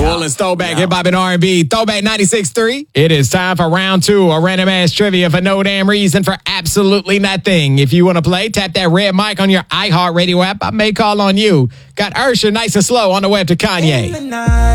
Well, it's Throwback Hip Hop and R&B. Throwback 96.3. It is time for round 2 of Random Ass Trivia for no damn reason for absolutely nothing. If you want to play, tap that red mic on your iHeartRadio app. I may call on you. Got Usher, Nice and Slow on the web to Kanye.